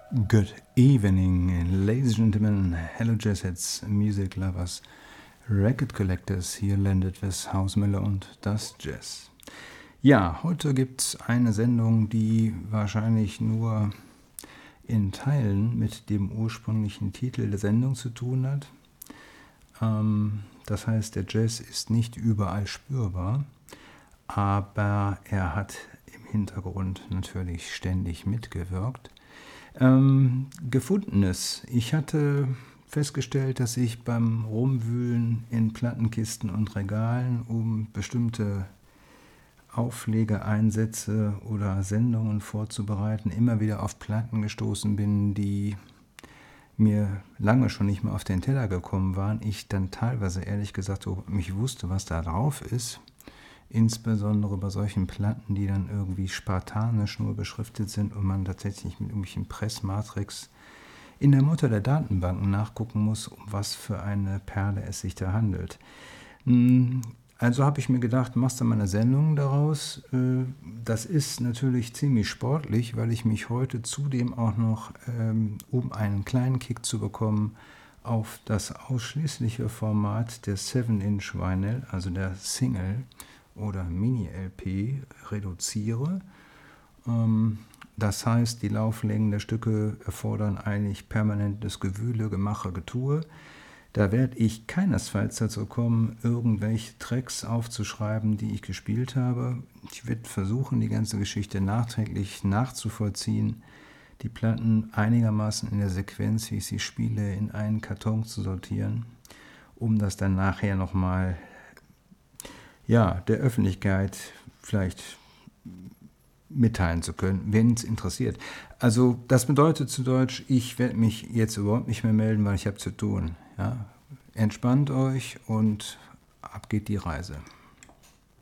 Good evening, ladies and gentlemen, hello jazzheads, music lovers, record collectors. Hier landet Wes Hausmüller und das Jazz. Ja, heute gibt es eine Sendung, die wahrscheinlich nur in Teilen mit dem ursprünglichen Titel der Sendung zu tun hat. Das heißt, der Jazz ist nicht überall spürbar, aber er hat im Hintergrund natürlich ständig mitgewirkt. Gefundenes. Ich hatte festgestellt, dass ich beim Rumwühlen in Plattenkisten und Regalen, um bestimmte Auflegeeinsätze oder Sendungen vorzubereiten, immer wieder auf Platten gestoßen bin, die mir lange schon nicht mehr auf den Teller gekommen waren. Ich dann teilweise, ehrlich gesagt, so mich wusste, was da drauf ist. Insbesondere bei solchen Platten, die dann irgendwie spartanisch nur beschriftet sind und man tatsächlich mit irgendwelchen Pressmatrix in der Mutter der Datenbanken nachgucken muss, um was für eine Perle es sich da handelt. Also habe ich mir gedacht, machst du mal eine Sendung daraus. Das ist natürlich ziemlich sportlich, weil ich mich heute zudem auch noch, um einen kleinen Kick zu bekommen, auf das ausschließliche Format der 7-Inch Vinyl, also der Single oder Mini-LP, reduziere. Das heißt, die Lauflängen der Stücke erfordern eigentlich permanentes Gewühle, Gemache, Getue. Da werde ich keinesfalls dazu kommen, irgendwelche Tracks aufzuschreiben, die ich gespielt habe. Ich werde versuchen, die ganze Geschichte nachträglich nachzuvollziehen, die Platten einigermaßen in der Sequenz, wie ich sie spiele, in einen Karton zu sortieren, um das dann nachher nochmal der Öffentlichkeit vielleicht mitteilen zu können, wenn es interessiert. Also das bedeutet zu Deutsch, ich werde mich jetzt überhaupt nicht mehr melden, weil ich habe zu tun. Ja? Entspannt euch und ab geht die Reise.